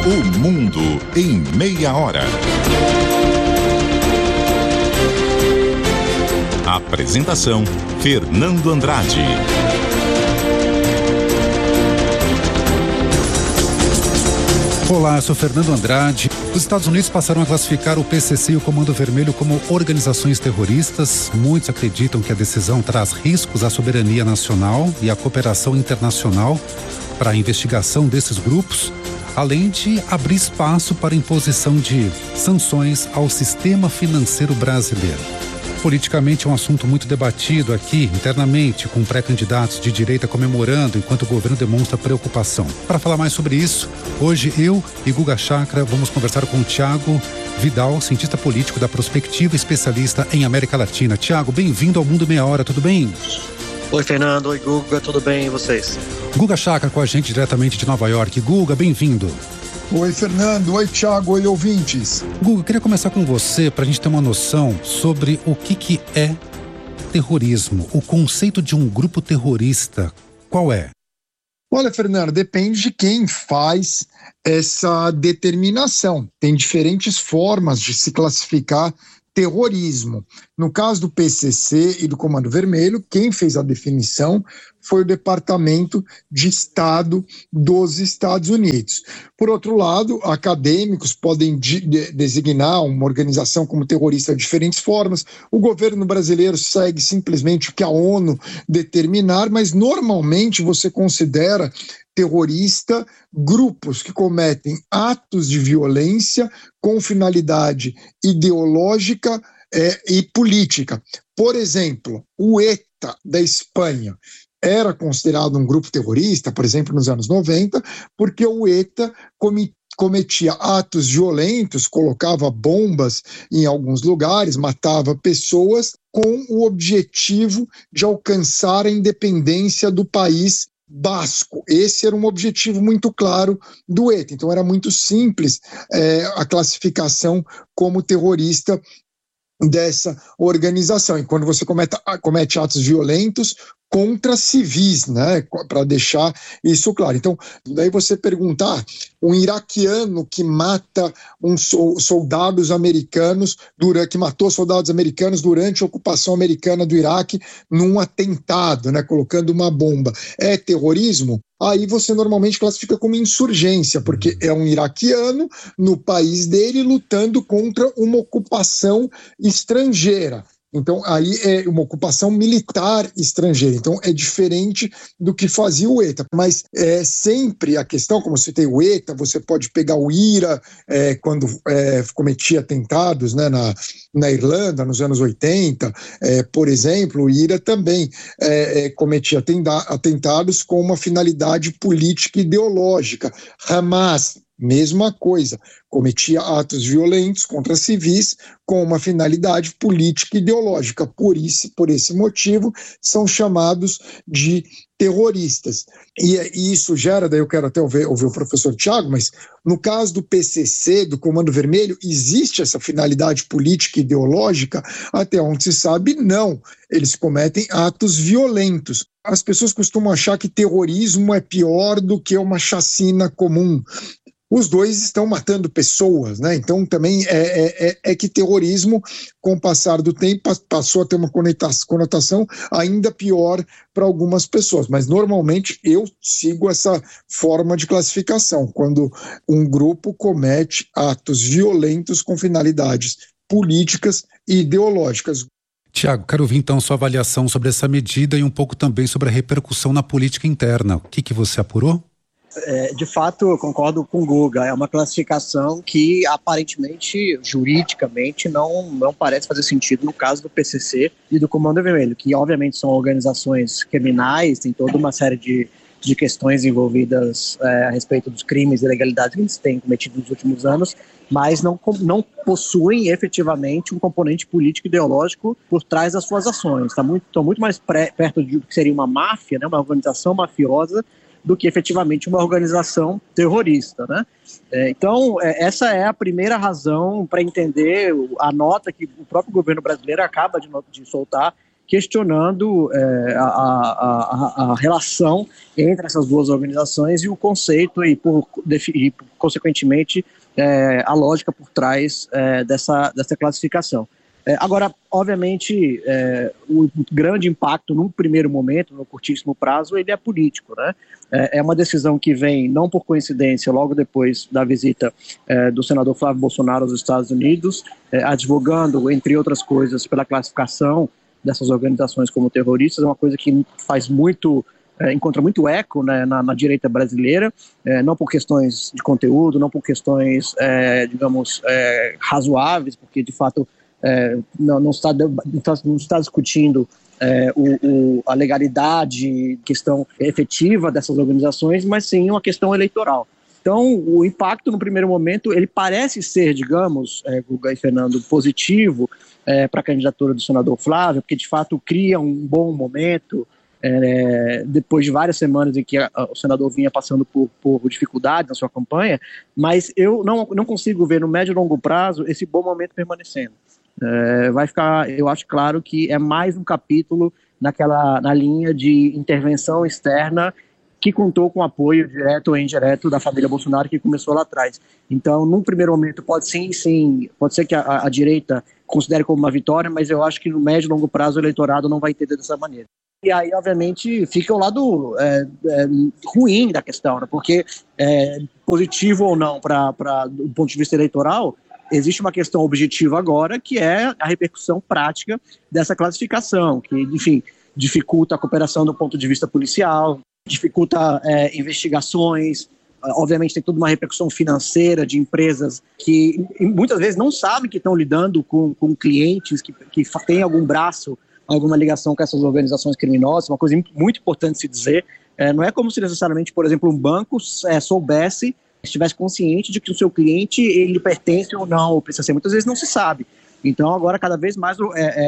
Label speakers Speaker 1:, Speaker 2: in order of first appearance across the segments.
Speaker 1: O Mundo em Meia Hora. Apresentação: Fernando Andrade.
Speaker 2: Olá, eu sou Fernando Andrade. Os Estados Unidos passaram a classificar o PCC e o Comando Vermelho como organizações terroristas. Muitos acreditam que a decisão traz riscos à soberania nacional e à cooperação internacional para a investigação desses grupos, além de abrir espaço para a imposição de sanções ao sistema financeiro brasileiro. Politicamente é um assunto muito debatido aqui internamente, com pré-candidatos de direita comemorando enquanto o governo demonstra preocupação. Para falar mais sobre isso, hoje eu e Guga Chakra vamos conversar com o Thiago Vidal, cientista político da Prospectiva, especialista em América Latina. Thiago, bem-vindo ao Mundo Meia Hora, tudo bem?
Speaker 3: Oi, Fernando. Oi, Guga. Tudo bem e vocês?
Speaker 2: Guga Chakra com a gente diretamente de Nova York. Guga, bem-vindo.
Speaker 4: Oi, Fernando. Oi, Thiago. Oi, ouvintes.
Speaker 2: Guga, eu queria começar com você para a gente ter uma noção sobre o que é terrorismo. O conceito de um grupo terrorista, qual é?
Speaker 4: Olha, Fernando, depende de quem faz essa determinação. Tem diferentes formas de se classificar terrorismo. No caso do PCC e do Comando Vermelho, quem fez a definição foi o Departamento de Estado dos Estados Unidos. Por outro lado, acadêmicos podem designar uma organização como terrorista de diferentes formas. O governo brasileiro segue simplesmente o que a ONU determinar, mas normalmente você considera terrorista grupos que cometem atos de violência com finalidade ideológica e política. Por exemplo, o ETA da Espanha era considerado um grupo terrorista, por exemplo, nos anos 90, porque o ETA cometia atos violentos, colocava bombas em alguns lugares, matava pessoas com o objetivo de alcançar a independência do país basco. Esse era um objetivo muito claro do ETA. Então era muito simples a classificação como terrorista dessa organização. E quando você comete atos violentos contra civis, né, para deixar isso claro. Então, daí você perguntar, um iraquiano que mata soldados americanos, que matou soldados americanos durante a ocupação americana do Iraque num atentado, né, colocando uma bomba, é terrorismo? Aí você normalmente classifica como insurgência, porque é um iraquiano no país dele lutando contra uma ocupação estrangeira. Então, aí é uma ocupação militar estrangeira. Então, é diferente do que fazia o ETA. Mas é sempre a questão, como você tem o ETA, você pode pegar o IRA, quando cometia atentados, né, na Irlanda, nos anos 80, por exemplo, o IRA também cometia atentados com uma finalidade política e ideológica. Hamas, mesma coisa, cometia atos violentos contra civis com uma finalidade política e ideológica. Por esse motivo, são chamados de terroristas. E isso gera, daí eu quero até ouvir o professor Thiago, mas no caso do PCC, do Comando Vermelho, existe essa finalidade política e ideológica? Até onde se sabe, não. Eles cometem atos violentos. As pessoas costumam achar que terrorismo é pior do que uma chacina comum. Os dois estão matando pessoas, né? Então também é que terrorismo, com o passar do tempo, passou a ter uma conotação ainda pior para algumas pessoas. Mas normalmente eu sigo essa forma de classificação, quando um grupo comete atos violentos com finalidades políticas e ideológicas.
Speaker 2: Thiago, quero ouvir então sua avaliação sobre essa medida e um pouco também sobre a repercussão na política interna. O que você apurou?
Speaker 3: De fato, eu concordo com o Guga. É uma classificação que aparentemente, juridicamente, não parece fazer sentido no caso do PCC e do Comando Vermelho, que obviamente são organizações criminais, tem toda uma série de questões envolvidas a respeito dos crimes e ilegalidades que eles têm cometido nos últimos anos, mas não possuem efetivamente um componente político e ideológico por trás das suas ações. Estão muito mais perto do que seria uma máfia, né, uma organização mafiosa, do que efetivamente uma organização terrorista, né? Então, essa é a primeira razão para entender a nota que o próprio governo brasileiro acaba de soltar, questionando a relação entre essas duas organizações e o conceito, e por consequentemente, a lógica por trás dessa classificação. Agora, obviamente, o grande impacto num primeiro momento, no curtíssimo prazo, ele é político, né? É uma decisão que vem, não por coincidência, logo depois da visita do senador Flávio Bolsonaro aos Estados Unidos, advogando, entre outras coisas, pela classificação dessas organizações como terroristas, é uma coisa que encontra muito eco, né, na direita brasileira, não por questões de conteúdo, não por questões, digamos, razoáveis, porque de fato não está discutindo a legalidade, questão efetiva dessas organizações, mas sim uma questão eleitoral. Então, o impacto no primeiro momento, ele parece ser, digamos, Guga e Fernando, positivo para a candidatura do senador Flávio, porque de fato cria um bom momento, depois de várias semanas em que o senador vinha passando por dificuldades na sua campanha, mas eu não consigo ver no médio e longo prazo esse bom momento permanecendo. Vai ficar, eu acho claro que é mais um capítulo na linha de intervenção externa que contou com apoio direto ou indireto da família Bolsonaro, que começou lá atrás. Então, num primeiro momento, pode ser que a direita considere como uma vitória, mas eu acho que no médio e longo prazo o eleitorado não vai entender dessa maneira. E aí, obviamente, fica o lado ruim da questão, né? Porque, positivo ou não, do ponto de vista eleitoral, existe uma questão objetiva agora, que é a repercussão prática dessa classificação, que, enfim, dificulta a cooperação do ponto de vista policial, dificulta investigações, obviamente tem toda uma repercussão financeira de empresas que muitas vezes não sabem que estão lidando com clientes que têm algum braço, alguma ligação com essas organizações criminosas, uma coisa muito importante se dizer. Não é como se necessariamente, por exemplo, um banco estivesse consciente de que o seu cliente ele pertence ou não ao PCC. Muitas vezes não se sabe. Então, agora, cada vez mais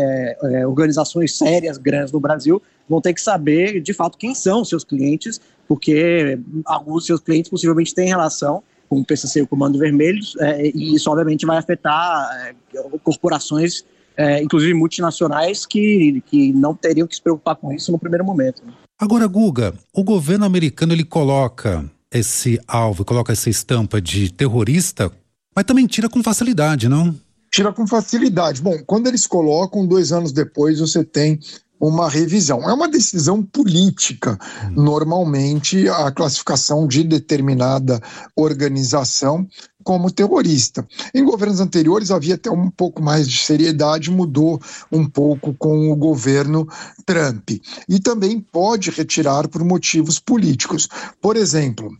Speaker 3: organizações sérias, grandes no Brasil, vão ter que saber, de fato, quem são os seus clientes, porque alguns dos seus clientes possivelmente têm relação com o PCC e o Comando Vermelho, e isso, obviamente, vai afetar corporações, inclusive multinacionais, que não teriam que se preocupar com isso no primeiro momento.
Speaker 2: Agora, Guga, o governo americano ele coloca esse alvo, coloca essa estampa de terrorista, mas também tira com facilidade, não?
Speaker 4: Tira com facilidade. Bom, quando eles colocam, 2 anos depois você tem uma revisão. É uma decisão política, normalmente, a classificação de determinada organização como terrorista. Em governos anteriores havia até um pouco mais de seriedade, mudou um pouco com o governo Trump. E também pode retirar por motivos políticos. Por exemplo,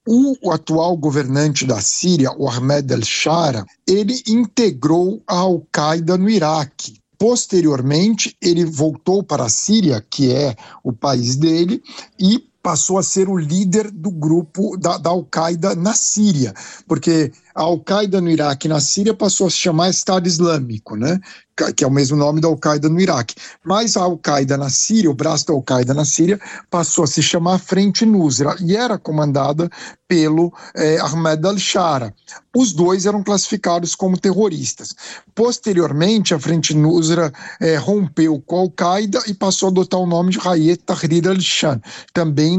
Speaker 4: o atual governante da Síria, o Ahmed al-Shara, ele integrou a Al-Qaeda no Iraque. Posteriormente, ele voltou para a Síria, que é o país dele, e passou a ser o líder do grupo da Al-Qaeda na Síria, porque a Al-Qaeda no Iraque e na Síria passou a se chamar Estado Islâmico, né? Que é o mesmo nome da Al-Qaeda no Iraque. Mas a Al-Qaeda na Síria, o braço da Al-Qaeda na Síria, passou a se chamar Frente Nusra e era comandada pelo Ahmed al-Shara. Os dois eram classificados como terroristas. Posteriormente, a Frente Nusra rompeu com a Al-Qaeda e passou a adotar o nome de Hayat Tahrir al-Sham, também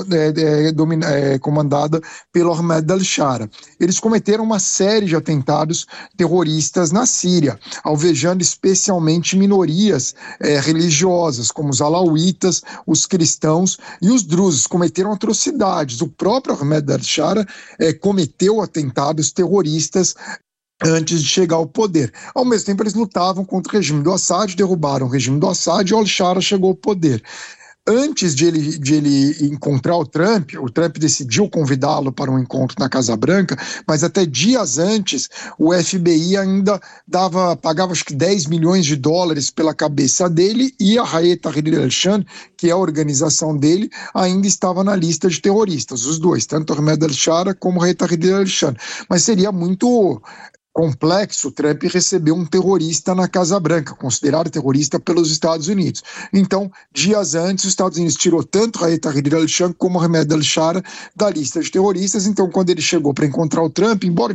Speaker 4: comandada pelo Ahmed al-Shara. Eles cometeram uma série de atentados terroristas na Síria, alvejando especialmente minorias religiosas, como os alauítas, os cristãos e os drusos. Cometeram atrocidades. O próprio Ahmed al-Shara cometeu atentados terroristas antes de chegar ao poder. Ao mesmo tempo, eles lutavam contra o regime do Assad, derrubaram o regime do Assad e o al-Shara chegou ao poder. Antes de ele encontrar o Trump decidiu convidá-lo para um encontro na Casa Branca, mas até dias antes o FBI ainda pagava acho que $10 milhões pela cabeça dele, e a Hayat Tahrir al-Sham, que é a organização dele, ainda estava na lista de terroristas, os dois, tanto Ahmed al-Shara como Hayat Tahrir al-Sham. Mas seria muito complexo Trump receber um terrorista na Casa Branca, considerado terrorista pelos Estados Unidos. Então, dias antes, os Estados Unidos tirou tanto Hayat Tahrir al-Sham como Ahmed al-Shara da lista de terroristas. Então, quando ele chegou para encontrar o Trump, embora ele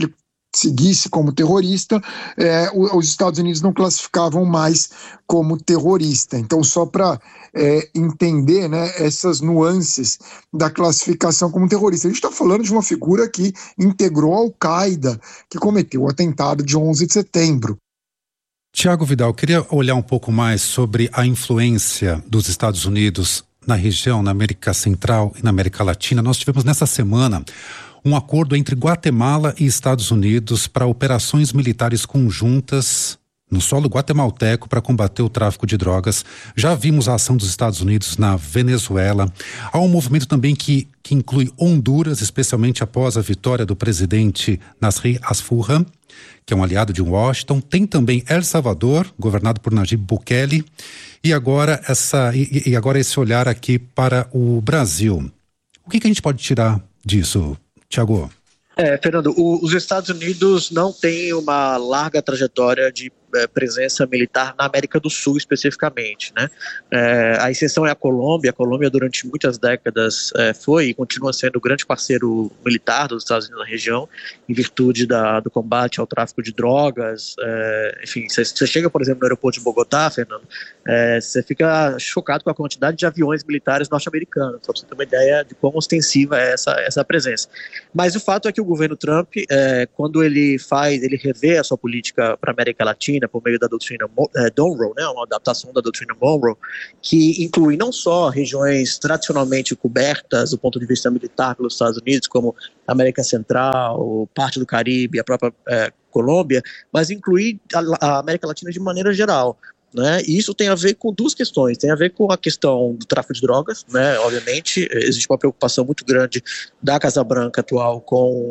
Speaker 4: seguisse como terrorista, os Estados Unidos não classificavam mais como terrorista. Então, só para entender, né, essas nuances da classificação como terrorista. A gente está falando de uma figura que integrou a Al-Qaeda, que cometeu o atentado de 11 de setembro.
Speaker 2: Tiago Vidal, queria olhar um pouco mais sobre a influência dos Estados Unidos na região, na América Central e na América Latina. Nós tivemos nessa semana um acordo entre Guatemala e Estados Unidos para operações militares conjuntas no solo guatemalteco para combater o tráfico de drogas. Já vimos a ação dos Estados Unidos na Venezuela. Há um movimento também que inclui Honduras, especialmente após a vitória do presidente Nasri Asfurra, que é um aliado de Washington. Tem também El Salvador, governado por Nayib Bukele, e agora esse olhar aqui para o Brasil. O que a gente pode tirar disso, Tiago?
Speaker 3: Fernando, os Estados Unidos não têm uma larga trajetória de presença militar na América do Sul especificamente, né? A exceção é a Colômbia. A Colômbia durante muitas décadas foi e continua sendo o grande parceiro militar dos Estados Unidos na região, em virtude do combate ao tráfico de drogas. Enfim, você chega, por exemplo, no aeroporto de Bogotá, Fernando, você fica chocado com a quantidade de aviões militares norte-americanos, para você ter uma ideia de quão ostensiva é essa presença. Mas o fato é que o governo Trump, quando ele revê a sua política para a América Latina, por meio da doutrina Monroe, né, uma adaptação da doutrina Monroe, que inclui não só regiões tradicionalmente cobertas do ponto de vista militar pelos Estados Unidos, como a América Central, parte do Caribe, a própria Colômbia, mas inclui a América Latina de maneira geral. Né? E isso tem a ver com duas questões. Tem a ver com a questão do tráfico de drogas, né? Obviamente existe uma preocupação muito grande da Casa Branca atual com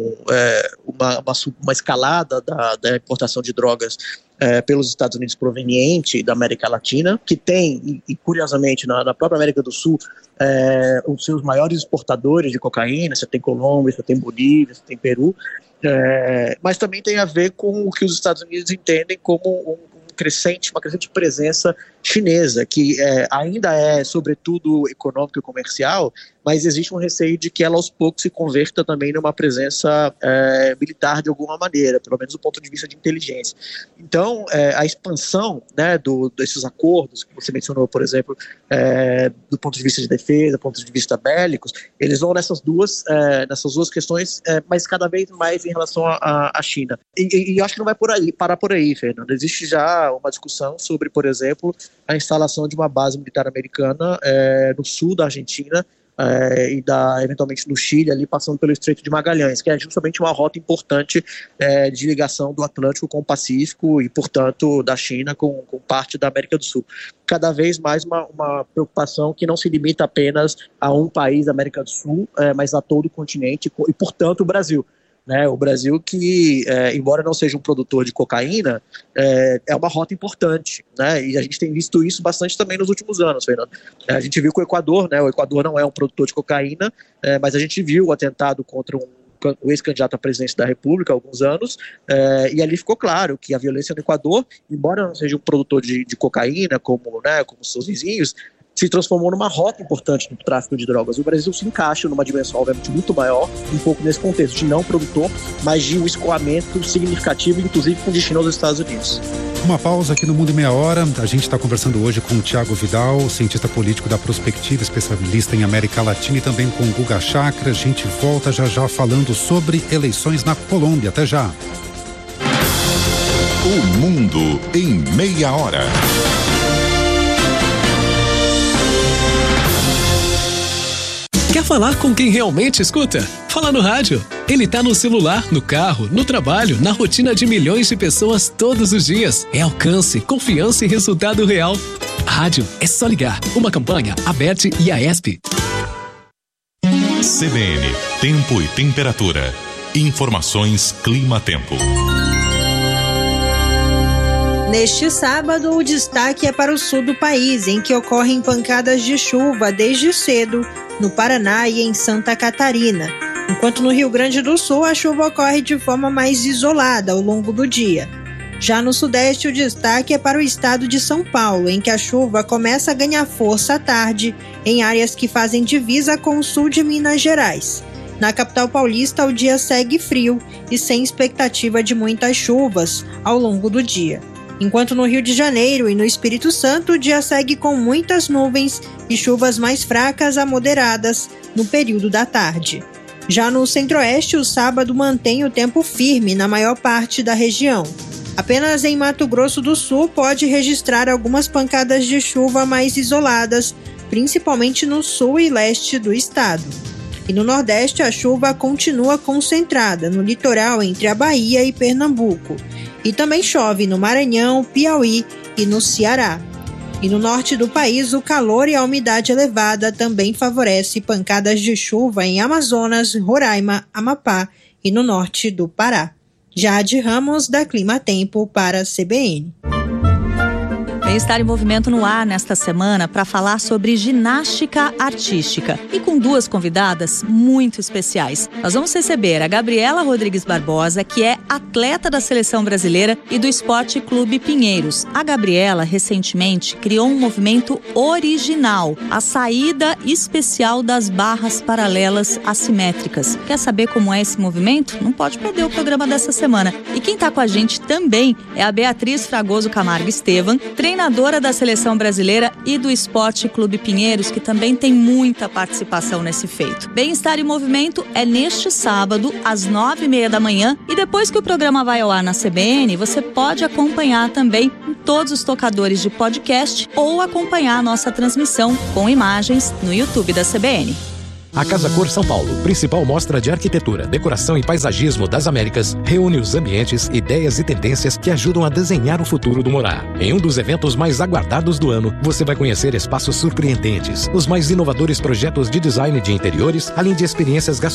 Speaker 3: uma escalada da importação de drogas pelos Estados Unidos proveniente da América Latina, que tem, e curiosamente na própria América do Sul, os seus maiores exportadores de cocaína. Você tem Colômbia, você tem Bolívia, você tem Peru, mas também tem a ver com o que os Estados Unidos entendem como uma crescente presença chinesa, que ainda é sobretudo econômica e comercial, mas existe um receio de que ela aos poucos se converta também numa presença militar de alguma maneira, pelo menos do ponto de vista de inteligência. Então, a expansão, né, desses acordos que você mencionou, por exemplo, do ponto de vista de defesa, do ponto de vista bélicos, eles vão nessas duas questões, mas cada vez mais em relação à China. E acho que não vai parar por aí, Fernando. Existe já uma discussão sobre, por exemplo, a instalação de uma base militar americana no sul da Argentina, e eventualmente no Chile, ali passando pelo Estreito de Magalhães, que é justamente uma rota importante de ligação do Atlântico com o Pacífico e, portanto, da China com parte da América do Sul. Cada vez mais uma preocupação que não se limita apenas a um país da América do Sul, mas a todo o continente e, portanto, o Brasil. Né, o Brasil que, embora não seja um produtor de cocaína, é uma rota importante, né, e a gente tem visto isso bastante também nos últimos anos, Fernando. A gente viu que o Equador não é um produtor de cocaína, mas a gente viu o atentado contra o ex-candidato à presidência da República há alguns anos, e ali ficou claro que a violência no Equador, embora não seja um produtor de cocaína como seus vizinhos, se transformou numa rota importante do tráfico de drogas. O Brasil se encaixa numa dimensão, obviamente, muito maior, um pouco nesse contexto de não produtor, mas de um escoamento significativo, inclusive com destino aos Estados Unidos.
Speaker 2: Uma pausa aqui no Mundo em Meia Hora. A gente está conversando hoje com o Tiago Vidal, cientista político da Prospectiva, especialista em América Latina, e também com o Guga Chakra. A gente volta já falando sobre eleições na Colômbia. Até já.
Speaker 1: O Mundo em Meia Hora.
Speaker 5: Quer falar com quem realmente escuta? Fala no rádio. Ele tá no celular, no carro, no trabalho, na rotina de milhões de pessoas todos os dias. É alcance, confiança e resultado real. Rádio é só ligar. Uma campanha, Aberte e Aesp.
Speaker 1: CBN, Tempo e Temperatura. Informações Clima-Tempo.
Speaker 6: Neste sábado, o destaque é para o sul do país, em que ocorrem pancadas de chuva desde cedo, no Paraná e em Santa Catarina. Enquanto no Rio Grande do Sul, a chuva ocorre de forma mais isolada ao longo do dia. Já no Sudeste, o destaque é para o estado de São Paulo, em que a chuva começa a ganhar força à tarde, em áreas que fazem divisa com o sul de Minas Gerais. Na capital paulista, o dia segue frio e sem expectativa de muitas chuvas ao longo do dia. Enquanto no Rio de Janeiro e no Espírito Santo, o dia segue com muitas nuvens e chuvas mais fracas a moderadas no período da tarde. Já no Centro-Oeste, o sábado mantém o tempo firme na maior parte da região. Apenas em Mato Grosso do Sul pode registrar algumas pancadas de chuva mais isoladas, principalmente no sul e leste do estado. E no Nordeste, a chuva continua concentrada no litoral entre a Bahia e Pernambuco. E também chove no Maranhão, Piauí e no Ceará. E no norte do país, o calor e a umidade elevada também favorece pancadas de chuva em Amazonas, Roraima, Amapá e no norte do Pará. Jade Ramos, da Clima Tempo, para a CBN.
Speaker 7: Bem-Estar em Movimento no ar nesta semana para falar sobre ginástica artística e com duas convidadas muito especiais. Nós vamos receber a Gabriela Rodrigues Barbosa, que é atleta da Seleção Brasileira e do Esporte Clube Pinheiros. A Gabriela, recentemente, criou um movimento original, a saída especial das barras paralelas assimétricas. Quer saber como é esse movimento? Não pode perder o programa dessa semana. E quem está com a gente também é a Beatriz Fragoso Camargo Estevam, treinadora da Seleção Brasileira e do Esporte Clube Pinheiros, que também tem muita participação nesse feito. Bem-Estar em Movimento é neste sábado, às 9h30 da manhã, e depois que o programa vai ao ar na CBN, você pode acompanhar também em todos os tocadores de podcast ou acompanhar a nossa transmissão com imagens no YouTube da CBN.
Speaker 8: A Casa Cor São Paulo, principal mostra de arquitetura, decoração e paisagismo das Américas, reúne os ambientes, ideias e tendências que ajudam a desenhar o futuro do morar. Em um dos eventos mais aguardados do ano, você vai conhecer espaços surpreendentes, os mais inovadores projetos de design de interiores, além de experiências gastronômicas